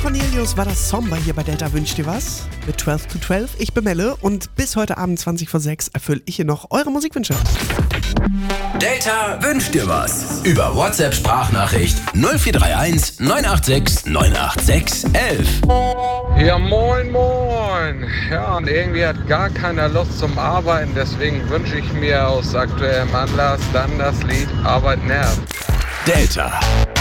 Cornelius war das Somber hier bei Delta Wünscht dir was? Mit 12 to 12. Ich bin Melle und bis heute Abend 20 vor 6 erfülle ich hier noch eure Musikwünsche. Delta wünscht dir was. Über WhatsApp-Sprachnachricht 0431 986 986 11. Ja, moin, moin. Ja, und irgendwie hat gar keiner Lust zum Arbeiten. Deswegen wünsche ich mir aus aktuellem Anlass dann das Lied Arbeit nervt. Delta.